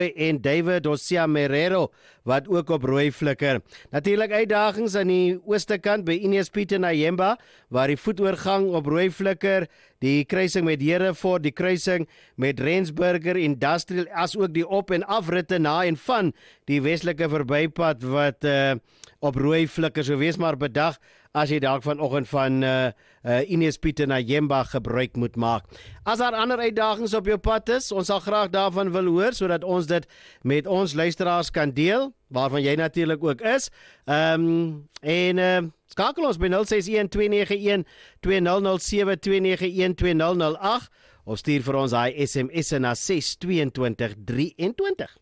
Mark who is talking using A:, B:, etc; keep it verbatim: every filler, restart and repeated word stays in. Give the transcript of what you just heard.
A: en David Osia Merero wat ook op rooi flikker. Natuurlik uitdagings aan die ooste kant by Ines Pieter Nyemba waar die voetoorgang op rooi flikker, die kruising met Hereford, die kruising met Rensburger Industrial, as ook die op- en afritte na en van die westelike verbypad wat uh, op rooi flikker. So wees maar bedag as jy dalk vanoggend van uh, uh, Ines Pieter Nyemba gebruik moet maak. As daar ander uitdagings op jou pad is, ons sal graag daarvan wil hoor, sodat ons dit met ons luisteraars kan deel, waarvan jy natuurlik ook is. Um, en uh, skakel ons by nul ses een twee nege een twee nul nul sewe twee nege een twee nul nul agt of stuur vir ons hy S M S na ses twee twee drie twee.